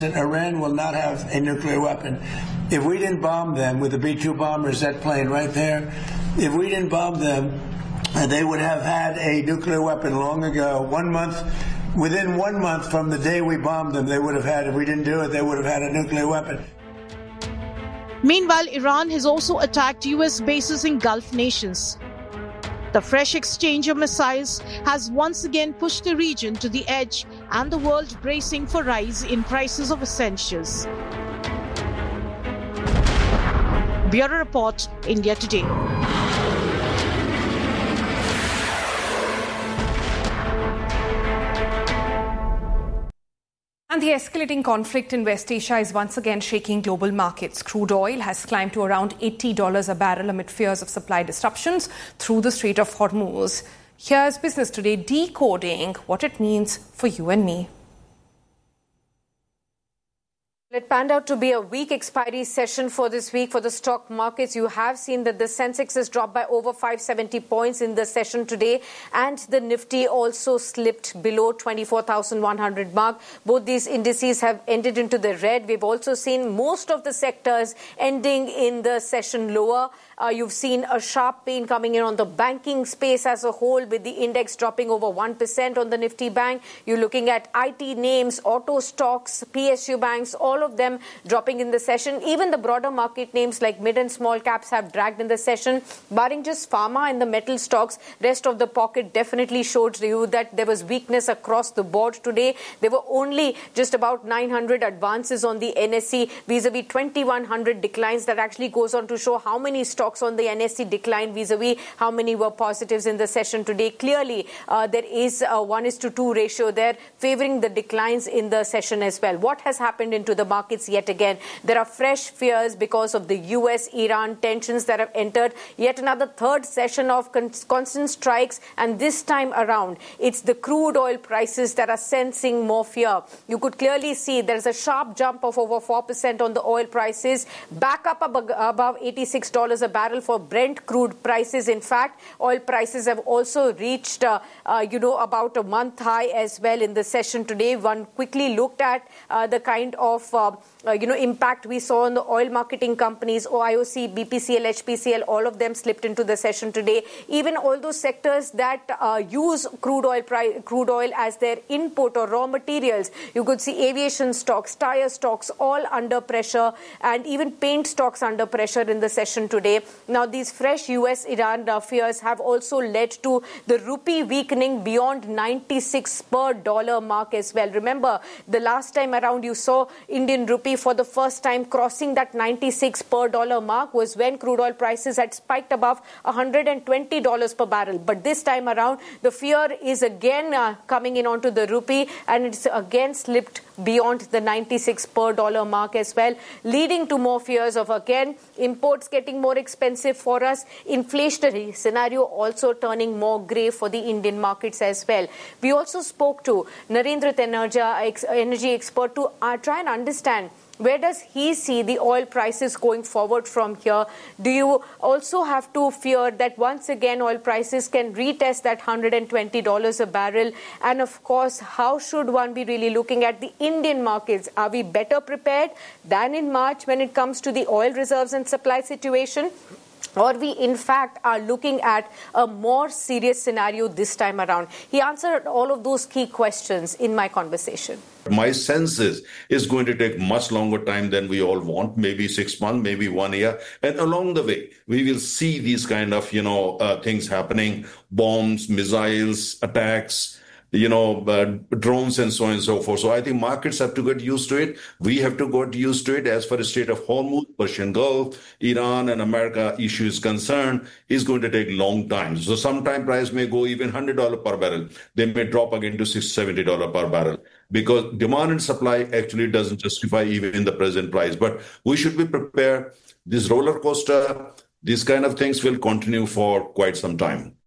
Iran will not have a nuclear weapon. If we didn't bomb them with the B-2 bombers, that plane right there, if we didn't bomb them, they would have had a nuclear weapon long ago. Within 1 month from the day we bombed them, they would have had, if we didn't do it, they would have had a nuclear weapon. Meanwhile, Iran has also attacked US bases in Gulf nations. The fresh exchange of missiles has once again pushed the region to the edge and the world bracing for rise in prices of essentials. Bureau Report, India Today. And the escalating conflict in West Asia is once again shaking global markets. Crude oil has climbed to around $80 a barrel amid fears of supply disruptions through the Strait of Hormuz. Here's Business Today decoding what it means for you and me. It panned out to be a weak expiry session for this week for the stock markets. You have seen that the Sensex has dropped by over 570 points in the session today, and the Nifty also slipped below 24,100 mark. Both these indices have ended into the red. We've also seen most of the sectors ending in the session lower. You've seen a sharp pain coming in on the banking space as a whole, with the index dropping over 1% on the Nifty Bank. You're looking at IT names, auto stocks, PSU banks, all of them dropping in the session. Even the broader market names like mid and small caps have dragged in the session. Barring just pharma and the metal stocks, rest of the pocket definitely showed you that there was weakness across the board today. There were only just about 900 advances on the NSE vis-a-vis 2,100 declines. That actually goes on to show how many stocks on the NSE declined vis-a-vis how many were positives in the session today. Clearly, there is a 1:2 ratio there favoring the declines in the session as well. What has happened into the markets yet again? There are fresh fears because of the US-Iran tensions that have entered yet another third session of constant strikes, and this time around, it's the crude oil prices that are sensing more fear. You could clearly see there's a sharp jump of over 4% on the oil prices, back up above $86 a barrel for Brent crude prices. In fact, oil prices have also reached, about a month high as well in the session today. One quickly looked at the kind of impact we saw on the oil marketing companies, OIOC, BPCL, HPCL, all of them slipped into the session today. Even all those sectors that use crude oil as their input or raw materials, you could see aviation stocks, tire stocks, all under pressure, and even paint stocks under pressure in the session today. Now, these fresh US-Iran fears have also led to the rupee weakening beyond 96 per dollar mark as well. Remember, the last time around you saw Indian rupee for the first time crossing that 96 per dollar mark was when crude oil prices had spiked above $120 per barrel. But this time around, the fear is again coming in onto the rupee, and it's again slipped beyond the 96 per dollar mark as well, leading to more fears of again imports getting more expensive for us, inflationary scenario also turning more grey for the Indian markets as well. We also spoke to Narendra Taneja, energy expert, to try and understand where does he see the oil prices going forward from here. Do you also have to fear that once again oil prices can retest that $120 a barrel? And of course, how should one be really looking at the Indian markets? Are we better prepared than in March when it comes to the oil reserves and supply situation? Or we, in fact, are looking at a more serious scenario this time around? He answered all of those key questions in my conversation. My sense is it's going to take much longer time than we all want, maybe 6 months, maybe 1 year. And along the way, we will see these kind of, things happening, bombs, missiles, attacks, drones and so on and so forth. So I think markets have to get used to it. We have to get used to it. As far as Strait of Hormuz, Persian Gulf, Iran and America issue is concerned, is going to take long time. So sometime price may go even $100 per barrel. They may drop again to $60, $70 per barrel, because demand and supply actually doesn't justify even in the present price. But we should be prepared. This roller coaster, these kind of things will continue for quite some time.